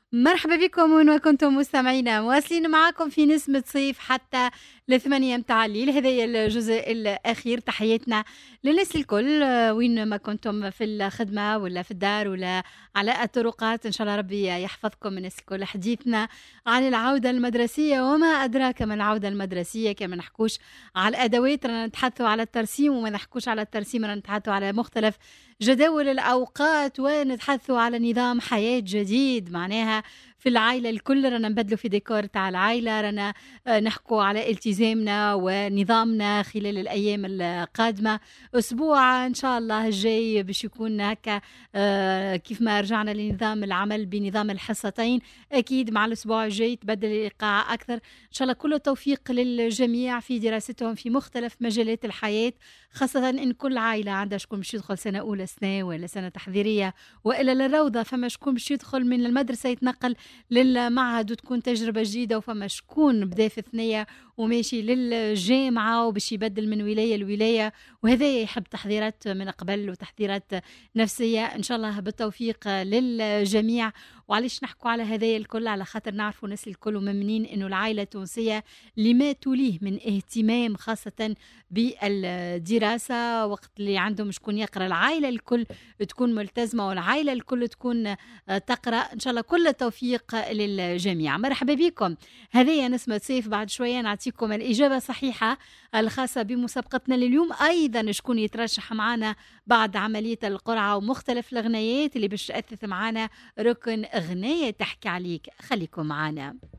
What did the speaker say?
مرحبا بكم وين ما كنتم مستمعينا مواصلين معاكم في نسمة صيف حتى ل8 متاع الليل. هذا الجزء الأخير. تحياتنا للناس الكل وين ما كنتم في الخدمة ولا في الدار ولا على الطرقات. إن شاء الله ربي يحفظكم من الناس الكل. حديثنا عن العودة المدرسية وما أدراك ما العودة المدرسية. كما نحكوش على الأدوات رانا نتحدثوا على الترسيم، وما نحكوش على الترسيم رانا نتحدثوا على مختلف جداول الأوقات، ونتحدثوا على نظام حياة جديد. معناها في العائلة الكل رانا نبدلوا في ديكور تاع العائلة، رانا نحكوا على التزامنا ونظامنا خلال الأيام القادمة. أسبوع إن شاء الله الجاي باش يكون هكا كيف ما رجعنا لنظام العمل بنظام الحصتين. أكيد مع الأسبوع الجاي تبدل الإيقاع أكثر. إن شاء الله كل التوفيق للجميع في دراستهم في مختلف مجالات الحياة، خاصة إن كل عائلة عندها شكون باش يدخل سنة أولى سنة ولا سنة تحضيرية وإلا للروضة، فما شكون باش يدخل من المدرسة يتنقل للمعهد وتكون تجربة جديدة، وفما شكون بدا في ثانية وماشي للجامعة وباش يبدل من ولاية لولاية، وهذا يحب تحضيرات من قبل وتحضيرات نفسية. إن شاء الله بالتوفيق للجميع. وعليش نحكوا على هذايا الكل؟ على خاطر نعرفوا الناس الكل ومؤمنين إنه العائلة التونسية لما توليه من اهتمام خاصة بالدراسة، وقت اللي عندهم شكون يقرأ العائلة الكل تكون ملتزمة والعائلة الكل تكون تقرأ. إن شاء الله كل التوفيق للجميع. مرحبا بكم. هذه نسمة صيف. بعد شوية نعطيكم الإجابة الصحيحة الخاصة بمسابقتنا لليوم، أيضا شكون يترشح معنا بعد عملية القرعة ومختلف الأغنيات اللي باش تأثث معنا ركن أغنية تحكي عليك. خليكم معنا.